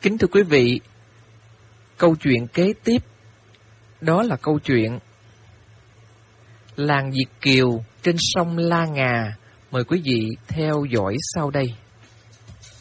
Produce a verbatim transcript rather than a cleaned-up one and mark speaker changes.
Speaker 1: Kính thưa quý vị, câu chuyện kế tiếp đó là câu chuyện làng Việt Kiều trên sông La Ngà. Mời quý vị theo dõi sau đây.